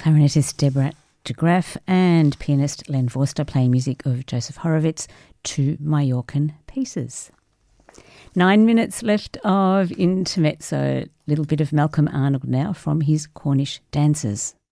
clarinetist Deborah de Graaf and pianist Len Forster playing music of Joseph Horowitz, two Mallorcan pieces. 9 minutes left of Intermezzo. A little bit of Malcolm Arnold now from his Cornish Dancers.